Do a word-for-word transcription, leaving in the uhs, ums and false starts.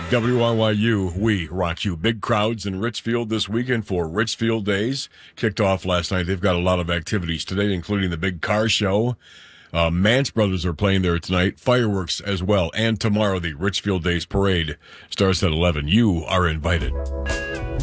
W R Y U, we rock you. Big crowds in Richfield this weekend for Richfield Days. Kicked off last night. They've got a lot of activities today, including the big car show. Uh, Mance Brothers are playing there tonight. Fireworks as well. And tomorrow, the Richfield Days Parade starts at eleven. You are invited.